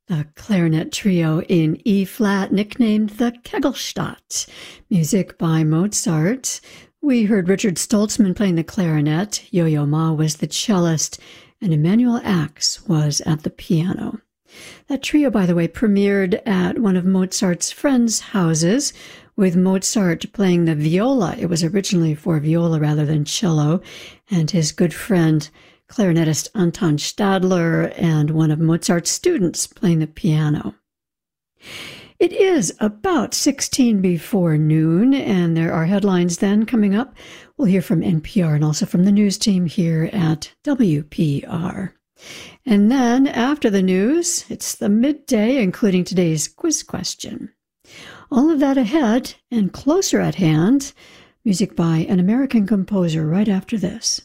The clarinet trio in E-flat, nicknamed the Kegelstadt. Music by Mozart. We heard Richard Stoltzman playing the clarinet, Yo-Yo Ma was the cellist, and Emanuel Ax was at the piano. That trio, by the way, premiered at one of Mozart's friends' houses, with Mozart playing the viola. It was originally for viola rather than cello, and his good friend clarinetist Anton Stadler and one of Mozart's students playing the piano. It is about 16 before noon, and there are headlines then coming up. We'll hear from NPR and also from the news team here at WPR. And then after the news, it's the midday, including today's quiz question. All of that ahead and closer at hand, music by an American composer right after this.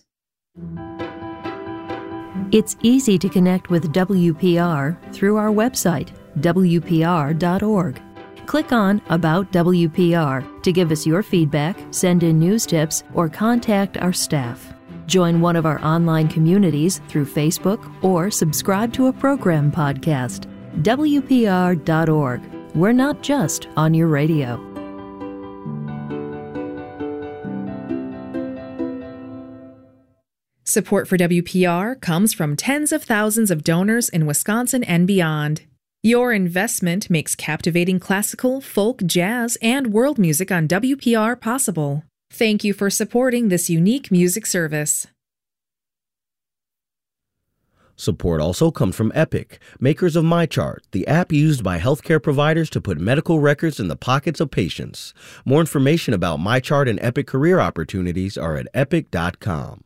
It's easy to connect with WPR through our website, WPR.org. Click on About WPR to give us your feedback, send in news tips, or contact our staff. Join one of our online communities through Facebook or subscribe to a program podcast. WPR.org. We're not just on your radio. Support for WPR comes from tens of thousands of donors in Wisconsin and beyond. Your investment makes captivating classical, folk, jazz, and world music on WPR possible. Thank you for supporting this unique music service. Support also comes from Epic, makers of MyChart, the app used by healthcare providers to put medical records in the pockets of patients. More information about MyChart and Epic career opportunities are at epic.com.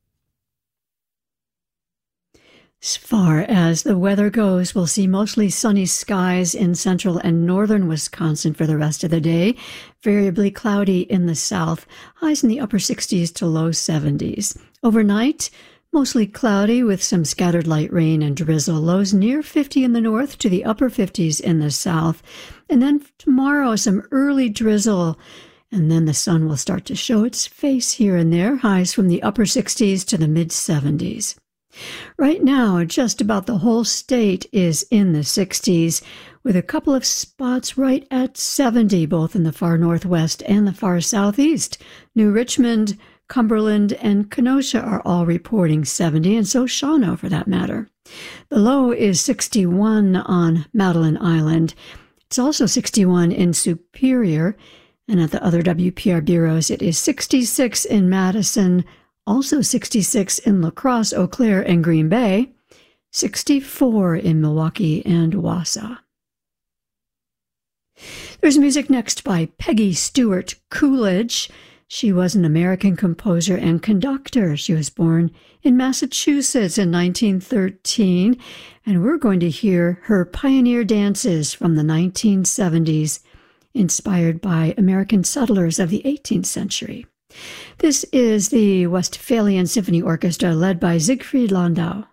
As far as the weather goes, we'll see mostly sunny skies in central and northern Wisconsin for the rest of the day. Variably cloudy in the south, highs in the upper 60s to low 70s. Overnight, mostly cloudy with some scattered light rain and drizzle. Lows near 50 in the north to the upper 50s in the south. And then tomorrow, some early drizzle. And then the sun will start to show its face here and there. Highs from the upper 60s to the mid 70s. Right now, just about the whole state is in the 60s, with a couple of spots right at 70, both in the far northwest and the far southeast. New Richmond, Cumberland, and Kenosha are all reporting 70, and so Shawano for that matter. The low is 61 on Madeline Island. It's also 61 in Superior, and at the other WPR bureaus, it is 66 in Madison, also 66 in La Crosse, Eau Claire, and Green Bay, 64 in Milwaukee and Wausau. There's music next by Peggy Stewart Coolidge. She was an American composer and conductor. She was born in Massachusetts in 1913, and we're going to hear her pioneer dances from the 1970s, inspired by American settlers of the 18th century. This is the Westphalian Symphony Orchestra led by Siegfried Landau.